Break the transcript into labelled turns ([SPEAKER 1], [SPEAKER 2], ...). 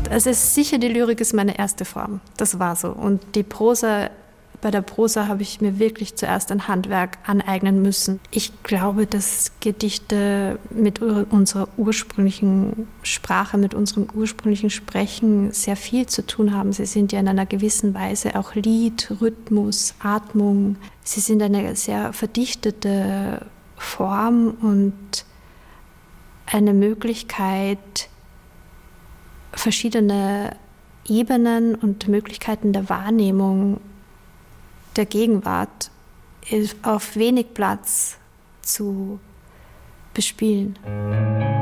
[SPEAKER 1] Also es ist sicher, die Lyrik ist meine erste Form. Das war so. Und die Prosa, bei der Prosa habe ich mir wirklich zuerst ein Handwerk aneignen müssen. Ich glaube, dass Gedichte mit unserer ursprünglichen Sprache, mit unserem ursprünglichen Sprechen sehr viel zu tun haben. Sie sind ja in einer gewissen Weise auch Lied, Rhythmus, Atmung. Sie sind eine sehr verdichtete Form und eine Möglichkeit, verschiedene Ebenen und Möglichkeiten der Wahrnehmung der Gegenwart auf wenig Platz zu bespielen.